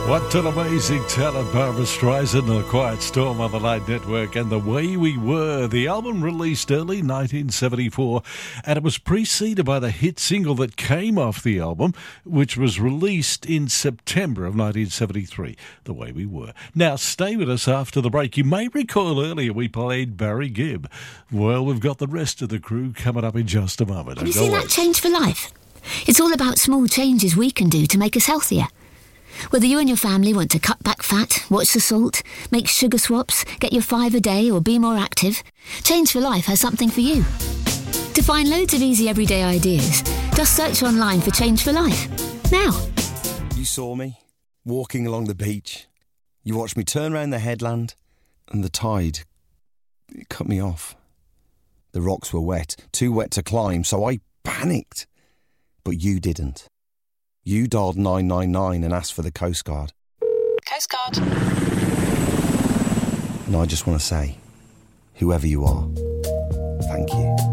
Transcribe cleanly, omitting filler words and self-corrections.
What an amazing talent, Barbra Streisand, The Quiet Storm on the Night Network, and The Way We Were. The album released early 1974, and it was preceded by the hit single that came off the album, which was released in September of 1973, The Way We Were. Now, stay with us after the break. You may recall earlier we played Barry Gibb. Well, we've got the rest of the crew coming up in just a moment. Have you seen that Change for Life? It's all about small changes we can do to make us healthier. Whether you and your family want to cut back fat, watch the salt, make sugar swaps, get your 5 a day or be more active, Change for Life has something for you. To find loads of easy everyday ideas, just search online for Change for Life. Now. You saw me, walking along the beach. You watched me turn round the headland, and the tide, it cut me off. The rocks were wet, too wet to climb, so I panicked. But you didn't. You dialed 999 and asked for the Coast Guard. Coast Guard. And I just want to say, whoever you are, thank you.